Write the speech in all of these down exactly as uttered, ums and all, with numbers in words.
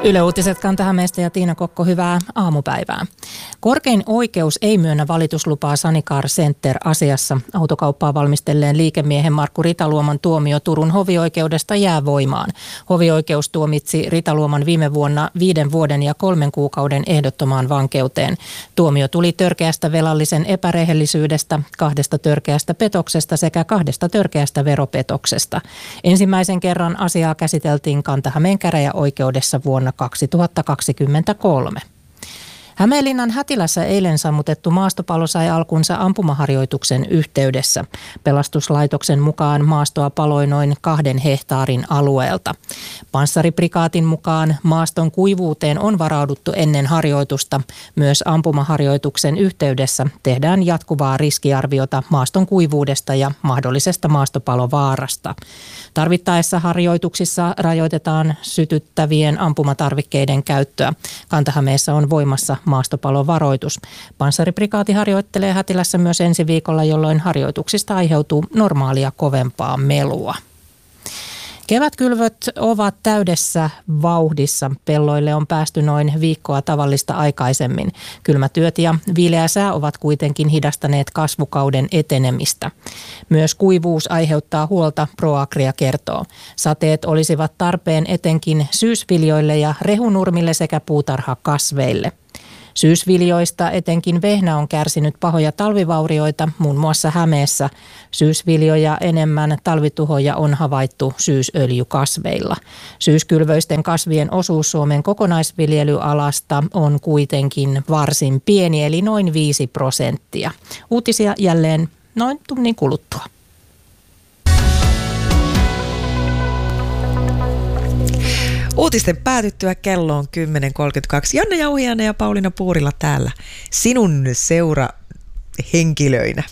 Yle Uutiset Kanta-Hämeestä ja Tiina Kokko, hyvää aamupäivää. Korkein oikeus ei myönnä valituslupaa Sanicar Center-asiassa. Autokauppaa valmistelleen liikemiehen Markku Ritaluoman tuomio Turun hovioikeudesta jää voimaan. Hovioikeus tuomitsi Ritaluoman viime vuonna viiden vuoden ja kolmen kuukauden ehdottomaan vankeuteen. Tuomio tuli törkeästä velallisen epärehellisyydestä, kahdesta törkeästä petoksesta sekä kahdesta törkeästä veropetoksesta. Ensimmäisen kerran asiaa käsiteltiin Kanta-Hämeen käräjäoikeudessa vuonna kaksituhattakaksikymmentäkolme. Hämeenlinnan Hätilässä eilen sammutettu maastopalo sai alkunsa ampumaharjoituksen yhteydessä. Pelastuslaitoksen mukaan maastoa paloi noin kahden hehtaarin alueelta. Panssariprikaatin mukaan maaston kuivuuteen on varauduttu ennen harjoitusta. Myös ampumaharjoituksen yhteydessä tehdään jatkuvaa riskiarviota maaston kuivuudesta ja mahdollisesta maastopalovaarasta. Tarvittaessa harjoituksissa rajoitetaan sytyttävien ampumatarvikkeiden käyttöä. Kanta-Hämeessä on voimassa maastopalovaroitus. Panssariprikaati harjoittelee Hätilässä myös ensi viikolla, jolloin harjoituksista aiheutuu normaalia kovempaa melua. Kevätkylvöt ovat täydessä vauhdissa. Pelloille on päästy noin viikkoa tavallista aikaisemmin. Kylmätyöt ja viileä sää ovat kuitenkin hidastaneet kasvukauden etenemistä. Myös kuivuus aiheuttaa huolta, Proagria kertoo. Sateet olisivat tarpeen etenkin syysviljoille ja rehunurmille sekä puutarhakasveille. Syysviljoista etenkin vehnä on kärsinyt pahoja talvivaurioita, muun muassa Hämeessä. Syysviljoja enemmän talvituhoja on havaittu syysöljykasveilla. Syyskylvöisten kasvien osuus Suomen kokonaisviljelyalasta on kuitenkin varsin pieni, eli noin viisi prosenttia. Uutisia jälleen noin tunnin kuluttua. Uutisten päätyttyä kello on kymmenen kolmekymmentäkaksi. Janne Jauhiainen ja Pauliina Puurila täällä sinun seurahenkilöinä.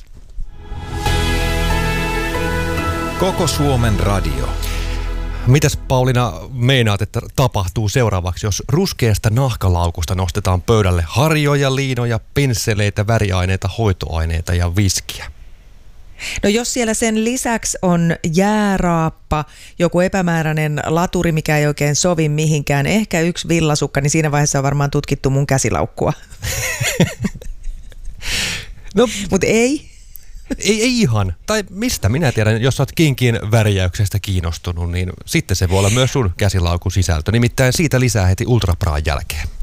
Koko Suomen radio. Mitäs Pauliina meinaat, että tapahtuu seuraavaksi, jos ruskeasta nahkalaukusta nostetaan pöydälle harjoja, liinoja, pensseleitä, väriaineita, hoitoaineita ja viskiä? No jos siellä sen lisäksi on jääraappa, joku epämääräinen laturi, mikä ei oikein sovi mihinkään, ehkä yksi villasukka, niin siinä vaiheessa on varmaan tutkittu mun käsilaukkua. No, mutta ei. Ei, ei ihan. Tai mistä minä tiedän, jos olet kinkien värjäyksestä kiinnostunut, niin sitten se voi olla myös sun käsilaukun sisältö. Nimittäin siitä lisää heti Ultrapraan jälkeen.